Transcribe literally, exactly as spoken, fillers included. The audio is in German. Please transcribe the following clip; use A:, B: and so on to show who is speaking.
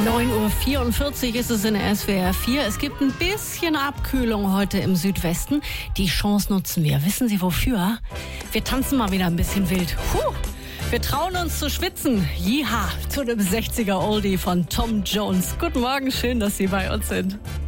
A: neun Uhr vierundvierzig ist es in der S W R vier. Es gibt ein bisschen Abkühlung heute im Südwesten. Die Chance nutzen wir. Wissen Sie wofür? Wir tanzen mal wieder ein bisschen wild. Puh. Wir trauen uns zu schwitzen. Jiha, zu dem sechziger Oldie von Tom Jones. Guten Morgen, schön, dass Sie bei uns sind.